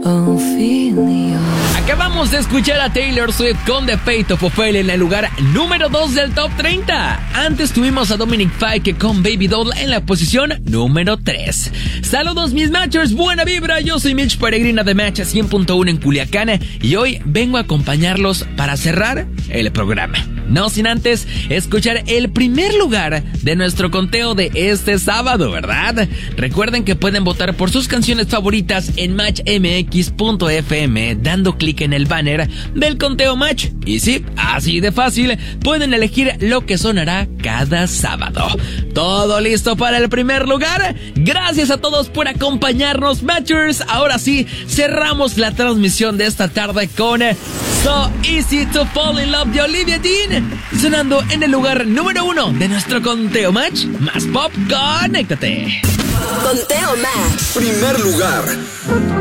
Acabamos de escuchar a Taylor Swift con The Fate of Ophelia en el lugar número 2 del Top 30. Antes tuvimos a Dominic Fike con Baby Doll en la posición número 3. Saludos mis Matchers, buena vibra, yo soy Mitch Peregrina de Match 100.1 en Culiacán y hoy vengo a acompañarlos para cerrar el programa. No sin antes escuchar el primer lugar de nuestro conteo de este sábado, ¿verdad? Recuerden que pueden votar por sus canciones favoritas en matchmx.fm dando clic en el banner del conteo Match. Y sí, así de fácil, pueden elegir lo que sonará cada sábado. ¿Todo listo para el primer lugar? Gracias a todos por acompañarnos, Matchers. Ahora sí, cerramos la transmisión de esta tarde con So Easy to Fall in Love de Olivia Dean, sonando en el lugar número 1 de nuestro conteo Match. Más pop, conéctate. Conteo Match. Primer lugar.